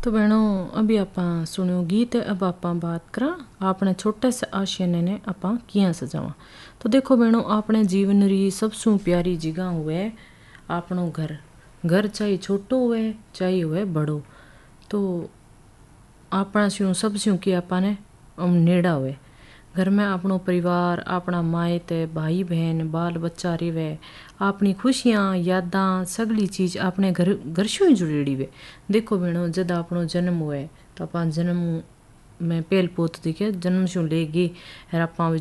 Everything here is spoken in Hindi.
तो बहनों अभी आप सुनियो गीत है। अब आप बात करा आपने छोटे से आशियाने ने आप किया सजावा। तो देखो बहनों आपने जीवन री सबसू प्यारी जगह हुए आपनो घर। घर चाहे छोटो हुए चाहे हुए बड़ो, तो अपना स्यों सब स्यों कि आपने नेड़ा हुए। घर में अपनो परिवार अपना मायत भाई बहन बाल बच्चा रिवे, अपनी खुशियाँ यादां सगली चीज अपने घर से ही जुड़ेड़ी वे। देखो बहनों जब अपनो जन्म हुए तो अपन जन्म में पेल पोत दिखे जन्म से लेगी और आप